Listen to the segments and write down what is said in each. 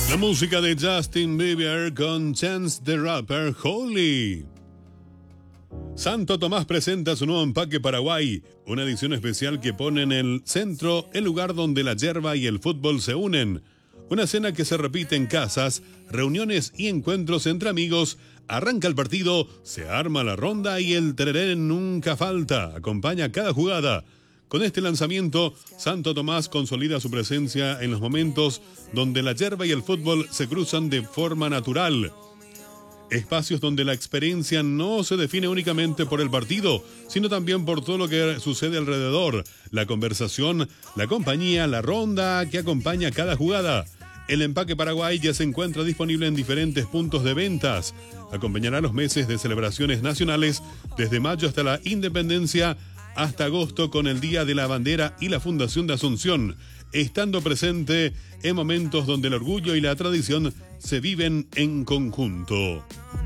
La música de Justin Bieber con Chance the Rapper, Holy. Santo Tomás presenta su nuevo empaque Paraguay, una edición especial que pone en el centro el lugar donde la yerba y el fútbol se unen. Una cena que se repite en casas, reuniones y encuentros entre amigos. Arranca el partido, se arma la ronda y el tereré nunca falta. Acompaña cada jugada. Con este lanzamiento, Santo Tomás consolida su presencia en los momentos donde la yerba y el fútbol se cruzan de forma natural. Espacios donde la experiencia no se define únicamente por el partido, sino también por todo lo que sucede alrededor, la conversación, la compañía, la ronda que acompaña cada jugada. El empaque Paraguay ya se encuentra disponible en diferentes puntos de ventas. Acompañará los meses de celebraciones nacionales, desde mayo hasta la independencia, hasta agosto con el Día de la Bandera y la Fundación de Asunción, estando presente en momentos donde el orgullo y la tradición se viven en conjunto.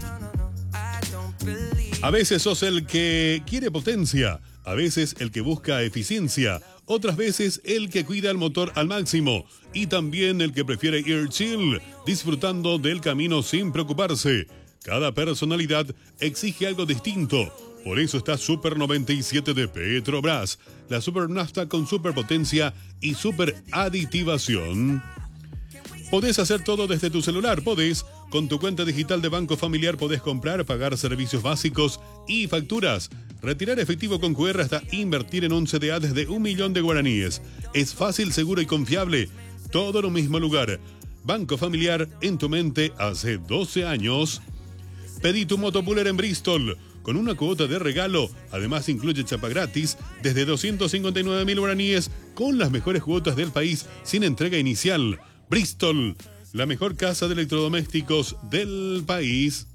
A veces sos el que quiere potencia, a veces el que busca eficiencia, otras veces el que cuida el motor al máximo y también el que prefiere ir chill, disfrutando del camino sin preocuparse. Cada personalidad exige algo distinto. Por eso está Super 97 de Petrobras, la super nafta con superpotencia y super aditivación. Podés hacer todo desde tu celular, podés. Con tu cuenta digital de Banco Familiar podés comprar, pagar servicios básicos y facturas, retirar efectivo con QR hasta invertir en un CDA desde 1 millón de guaraníes. Es fácil, seguro y confiable. Todo en un mismo lugar. Banco Familiar en tu mente hace 12 años. Pedí tu Motopooler en Bristol con una cuota de regalo. Además incluye chapa gratis desde 259.000 guaraníes con las mejores cuotas del país sin entrega inicial. Bristol, la mejor casa de electrodomésticos del país.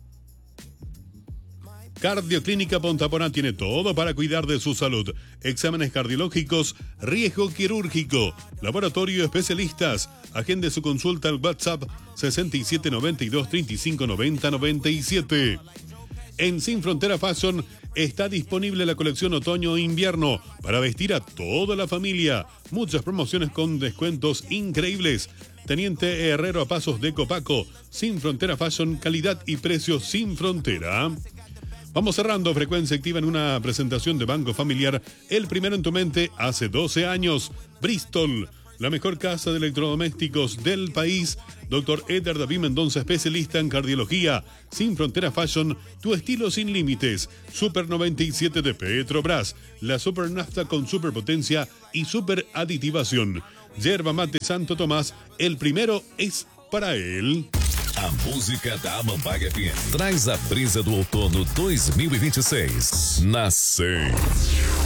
Cardioclínica Pontapona tiene todo para cuidar de su salud. Exámenes cardiológicos, riesgo quirúrgico, laboratorio especialistas. Agende su consulta al WhatsApp 6792 3590 97. En Sin Frontera Fashion está disponible la colección otoño-invierno para vestir a toda la familia. Muchas promociones con descuentos increíbles. Teniente Herrero a pasos de Copaco. Sin Frontera Fashion, calidad y precios sin frontera. Vamos cerrando Frecuencia Activa en una presentación de Banco Familiar. El primero en tu mente hace 12 años. Bristol, la mejor casa de electrodomésticos del país. Dr. Eder David Mendoza, especialista en cardiología. Sin Frontera Fashion, tu estilo sin límites. Super 97 de Petrobras, la super nafta con superpotencia y super aditivación. Yerba Mate Santo Tomás, el primero es para él. A música da Amapag FM traz a brisa do outono 2026. Na 100.